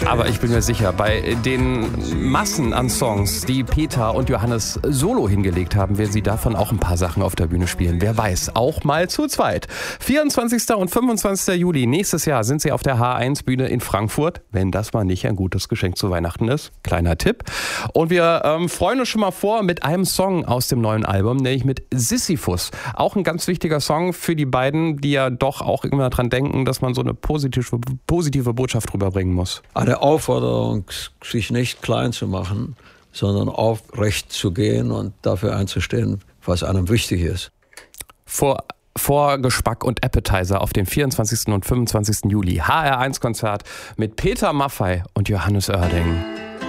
Aber ich bin mir sicher, bei den Massen an Songs, die Peter und Johannes solo hingelegt haben, werden sie davon auch ein paar Sachen auf der Bühne spielen. Wer weiß, auch mal zu zweit. 24. und 25. Juli nächstes Jahr sind sie auf der H1-Bühne in Frankfurt, wenn das mal nicht ein gutes Geschenk zu Weihnachten ist. Kleiner Tipp. Und wir freuen uns schon mal vor mit einem Song aus dem neuen Album, nämlich mit Sisyphus. Auch ein ganz wichtiger Song für die beiden, die ja doch auch immer dran denken, dass man so eine positive Botschaft rüberbringen muss. Eine Aufforderung, sich nicht klein zu machen, sondern aufrecht zu gehen und dafür einzustehen, was einem wichtig ist. Vorgeschmack und Appetizer auf den 24. und 25. Juli. HR1-Konzert mit Peter Maffay und Johannes Oerding.